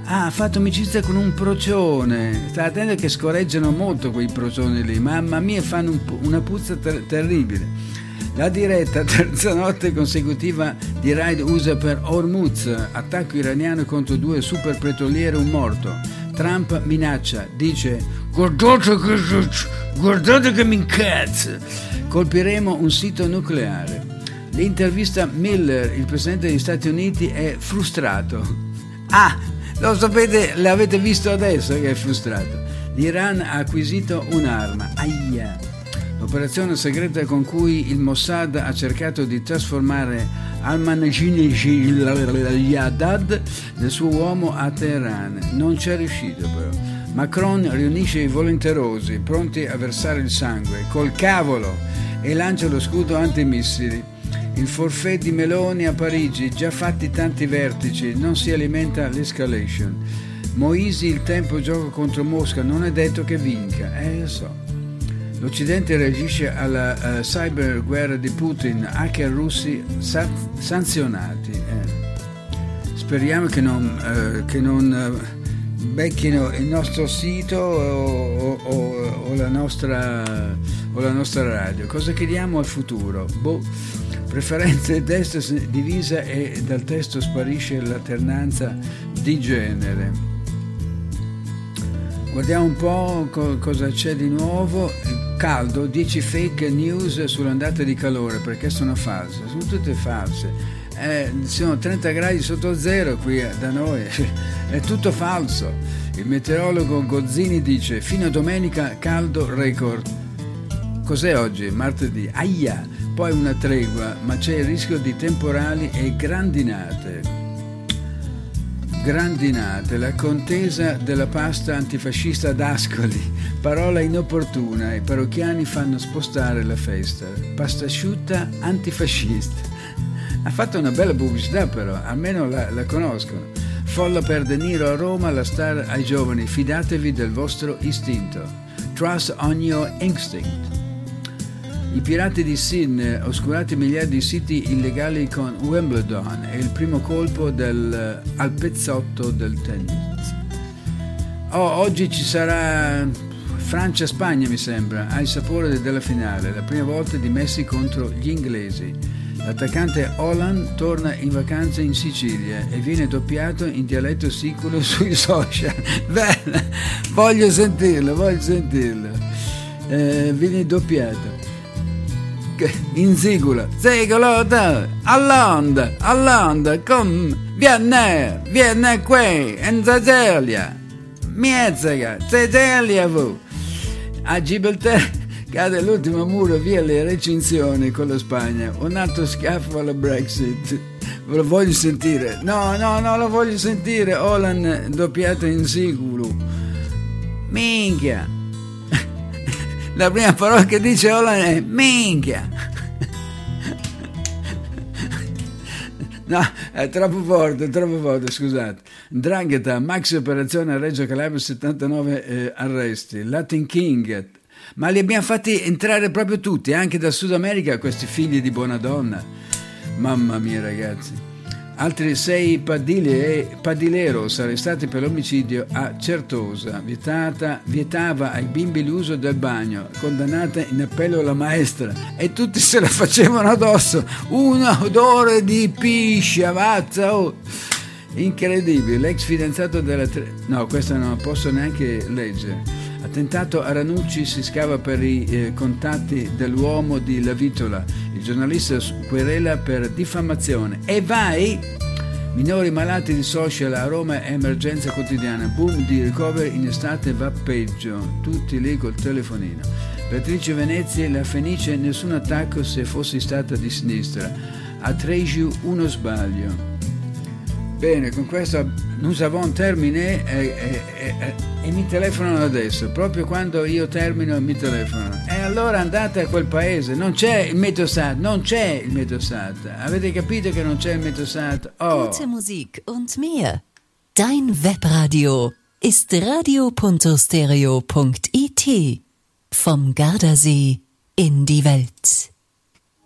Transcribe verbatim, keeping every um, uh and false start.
Ah, ha fatto amicizia con un procione. Sta attento che scorreggiano molto quei procioni lì. Mamma mia, fanno un, una puzza ter- terribile. La diretta terza notte consecutiva di raid U S A per Hormuz, attacco iraniano contro due super petroliere, un morto. Trump minaccia, dice guardate che, guardate che mi incazzo, colpiremo un sito nucleare. L'intervista Miller, il presidente degli Stati Uniti, è frustrato. Ah, lo sapete, l'avete visto adesso che è frustrato. L'Iran ha acquisito un'arma. Aia. L'operazione segreta con cui il Mossad ha cercato di trasformare Ahmadinejad nel suo uomo a Teheran. Non c'è riuscito però. Macron riunisce i volenterosi pronti a versare il sangue col cavolo e lancia lo scudo antimissili. Il forfait di Meloni a Parigi, già fatti tanti vertici, non si alimenta l'escalation. Moisi, il tempo gioca contro Mosca, non è detto che vinca, eh lo so. L'Occidente reagisce alla uh, cyberguerra di Putin, hacker russi sa- sanzionati. Eh. Speriamo che non, uh, che non uh, becchino il nostro sito o, o, o, la nostra, o la nostra radio. Cosa chiediamo al futuro? Boh, preferenze destra divisa e dal testo sparisce l'alternanza di genere. Guardiamo un po' co- cosa c'è di nuovo. Caldo, dieci fake news sull'ondata di calore perché sono false, sono tutte false. Eh, sono trenta gradi sotto zero qui da noi, è tutto falso. Il meteorologo Gozzini dice fino a domenica caldo record. Cos'è oggi? Martedì. Aia, poi una tregua, ma c'è il rischio di temporali e grandinate. Grandinate, la contesa della pasta antifascista ad Ascoli, parola inopportuna, i parrocchiani fanno spostare la festa. Pasta asciutta antifascista. Ha fatto una bella pubblicità però, almeno la, la conoscono. Folla per De Niro a Roma, la star ai giovani, fidatevi del vostro istinto. Trust on your instinct. I pirati di Sydney, oscurati migliaia di siti illegali con Wimbledon, è il primo colpo del, al pezzotto del tennis. Oh, oggi ci sarà Francia-Spagna, mi sembra, ha il sapore della finale, la prima volta di Messi contro gli inglesi. L'attaccante Haaland torna in vacanza in Sicilia e viene doppiato in dialetto siculo sui social. Bene, voglio sentirlo, voglio sentirlo. Eh, viene doppiato. In sigula, sigolo all'onda, all'onda, come viene, viene qui, in Sicilia, Miezzega, Sicilia vu. A Gibraltar cade l'ultimo muro via le recinzioni con la Spagna, un altro schiaffo alla Brexit. Lo voglio sentire, no, no, no, lo voglio sentire, Haaland doppiato in siculo. Minchia. La prima parola che dice Haaland è minchia. No, è troppo forte, troppo forte, scusate. 'Ndrangheta, maxi operazione a Reggio Calabria, settantanove eh, arresti. Latin King, ma li abbiamo fatti entrare proprio tutti, anche dal Sud America, questi figli di buona donna. Mamma mia ragazzi. Altri sei padileros arrestati per l'omicidio a Certosa, vietata, vietava ai bimbi l'uso del bagno, condannata in appello la maestra e tutti se la facevano addosso, un odore di piscia, mazza, oh. Incredibile, l'ex fidanzato della... Tre... no, questa non posso neanche leggere. Attentato a Ranucci, si scava per i eh, contatti dell'uomo di La Vitola. Il giornalista querela per diffamazione. E vai! Minori malati di social a Roma, emergenza quotidiana. Boom di ricoveri, in estate va peggio. Tutti lì col telefonino. Beatrice Venezia, la Fenice, nessun attacco se fossi stata di sinistra. A Tregiu uno sbaglio. Bene, con questo nous avons terminé e, e, e, e mi telefonano adesso, proprio quando io termino mi telefonano. E allora andate a quel paese, non c'è il Meteosat, non c'è il Meteosat. Avete capito che non c'è il Meteosat? Oh. Gute Musik und mehr. Dein Webradio ist radio punto stereo punto it. Vom Gardasee in die Welt.